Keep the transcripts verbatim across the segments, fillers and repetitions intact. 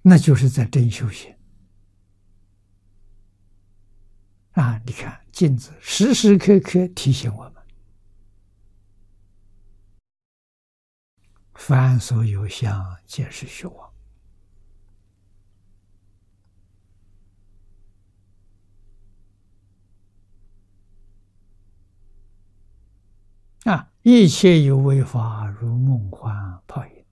那就是在真修行啊！你看镜子时时刻刻提醒我们：凡所有相，皆是虚妄。啊！一切有为法，如梦幻泡影。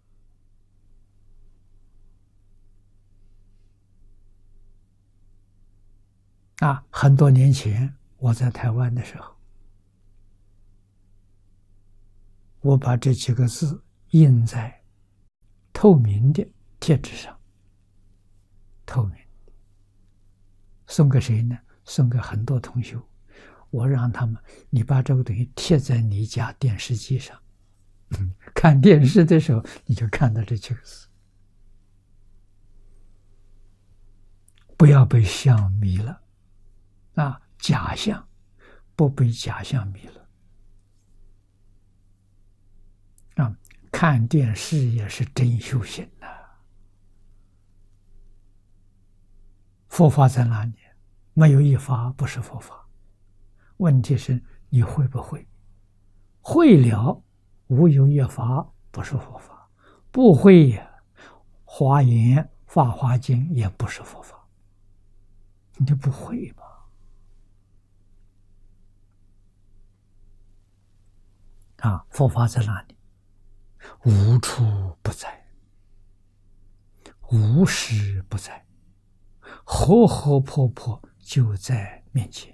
啊！很多年前我在台湾的时候，我把这几个字印在透明的贴纸上，透明的，送给谁呢？送给很多同学。我让他们，你把这个东西贴在你家电视机上，嗯，看电视的时候你就看到这几个字，不要被相迷了，啊，假象，不被假象迷了，啊，看电视也是真修行的。佛法在哪里？没有一法不是佛法。问题是你会不会？会了，无有一法不是佛法；不会呀，华严、法华经也不是佛法。你就不会吧？啊，佛法在哪里？无处不在，无时不在，活活泼泼就在面前。